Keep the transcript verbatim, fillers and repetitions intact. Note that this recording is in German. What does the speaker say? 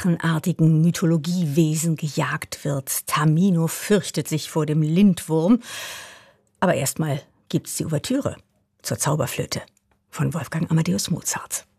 drachenartigen Mythologiewesen gejagt wird. Tamino fürchtet sich vor dem Lindwurm. Aber erstmal gibt's die Ouvertüre zur Zauberflöte von Wolfgang Amadeus Mozart.